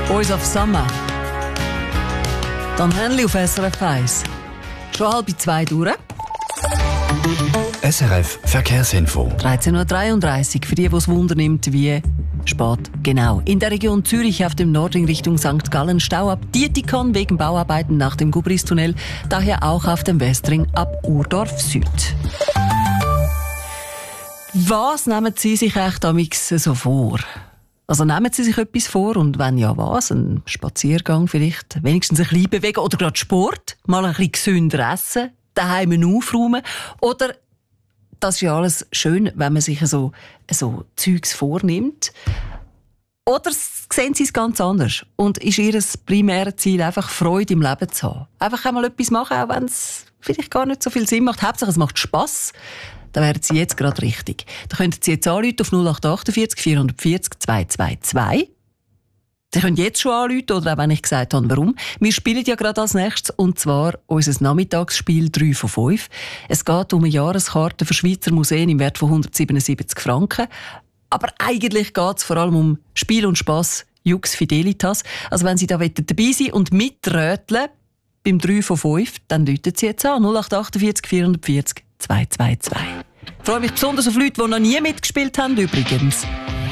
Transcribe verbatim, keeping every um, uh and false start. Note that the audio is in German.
Boys of Summer. Dann Henli auf S R F eins. Schon halb zwei durch. S R F Verkehrsinfo. dreizehn Uhr dreiunddreißig. Für die, die es Wunder nimmt, wie spät genau. In der Region Zürich auf dem Nordring Richtung Sankt Gallen Stau ab Dietikon wegen Bauarbeiten nach dem Gubristunnel. Daher auch auf dem Westring ab Urdorf Süd. Was nehmen Sie sich echt amix so vor? Also nehmen Sie sich etwas vor und wenn ja was? Ein Spaziergang vielleicht, wenigstens ein bisschen bewegen oder gerade Sport, mal ein bisschen gesünder essen, daheim aufräumen oder das ist ja alles schön, wenn man sich so, so Zeugs vornimmt. Oder sehen Sie es ganz anders und ist Ihr primäres Ziel einfach Freude im Leben zu haben? Einfach einmal etwas machen, auch wenn es vielleicht gar nicht so viel Sinn macht. Hauptsache es macht Spass. Da wären Sie jetzt gerade richtig. Da könnten Sie jetzt anrufen auf null acht achtundvierzig vierhundertvierzig zweihundertzweiundzwanzig. Sie können jetzt schon anrufen, oder auch wenn ich gesagt habe, warum. Wir spielen ja gerade als nächstes, und zwar unser Nachmittagsspiel drei von fünf. Es geht um eine Jahreskarte für Schweizer Museen im Wert von hundertsiebenundsiebzig Franken. Aber eigentlich geht es vor allem um Spiel und Spass, Jux Fidelitas. Also wenn Sie da dabei sein und mitröteln beim drei von fünf, dann rufen Sie jetzt an null acht achtundvierzig vierhundertvierzig zweihundertzweiundzwanzig. Ich freue mich besonders auf Leute, die noch nie mitgespielt haben übrigens.